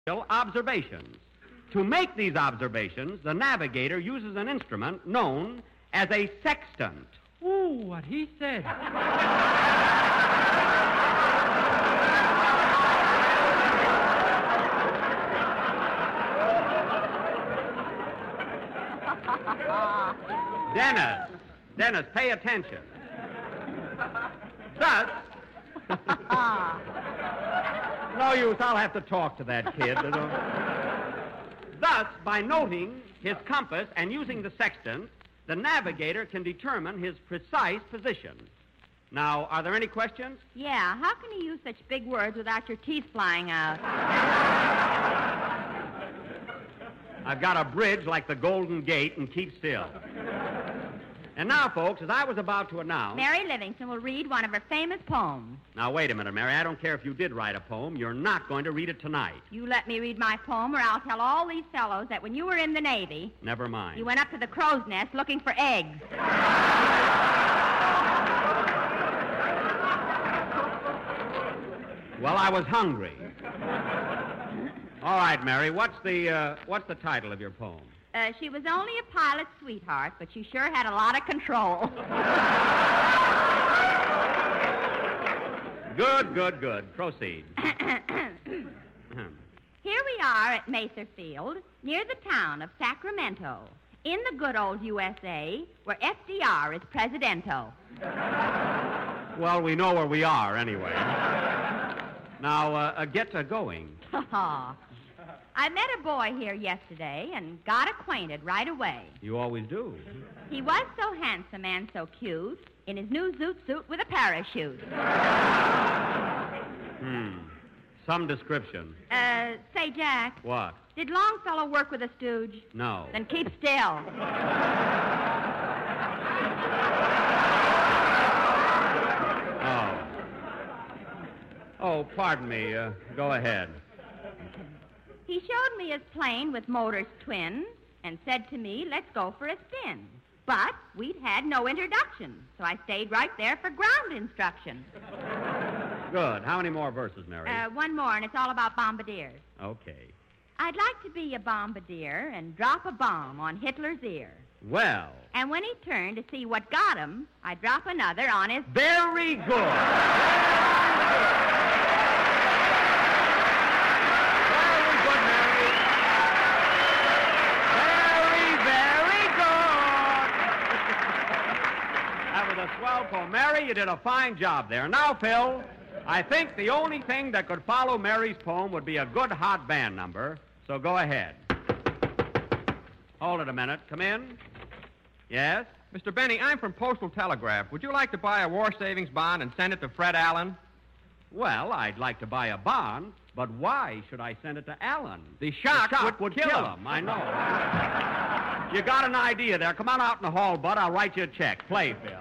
observations. To make these observations, the navigator uses an instrument known as a sextant. Ooh, what he said. Dennis, pay attention. Thus, no use, I'll have to talk to that kid. Thus, by noting his compass and using the sextant, the navigator can determine his precise position. Now, are there any questions? Yeah, how can you use such big words without your teeth flying out? I've got a bridge like the Golden Gate, and keep still. And now, folks, as I was about to announce... Mary Livingston will read one of her famous poems. Now, wait a minute, Mary. I don't care if you did write a poem. You're not going to read it tonight. You let me read my poem, or I'll tell all these fellows that when you were in the Navy... Never mind. You went up to the crow's nest looking for eggs. Well, I was hungry. All right, Mary, what's the title of your poem? She was only a pilot's sweetheart, but she sure had a lot of control. Good. Proceed. Here we are at Mather Field, near the town of Sacramento, in the good old USA, where FDR is presidento. Well, we know where we are, anyway. Now, get going. I met a boy here yesterday and got acquainted right away. You always do. He was so handsome and so cute in his new zoot suit with a parachute. Some description. Say, Jack. What? Did Longfellow work with a stooge? No. Then keep still. Oh, pardon me. Go ahead. He showed me his plane with motors twin and said to me, let's go for a spin. But we'd had no introduction, so I stayed right there for ground instruction. Good. How many more verses, Mary? One more, and it's all about bombardiers. Okay. I'd like to be a bombardier and drop a bomb on Hitler's ear. Well. And when he turned to see what got him, I'd drop another on his... Very good. Swell poem. Mary, you did a fine job there. Now, Phil, I think the only thing that could follow Mary's poem would be a good hot band number, so go ahead. Hold it a minute. Come in. Yes? Mr. Benny, I'm from Postal Telegraph. Would you like to buy a war savings bond and send it to Fred Allen? Well, I'd like to buy a bond, but why should I send it to Allen? The shock would kill him. I know. You got an idea there. Come on out in the hall, Bud. I'll write you a check. Play, Phil.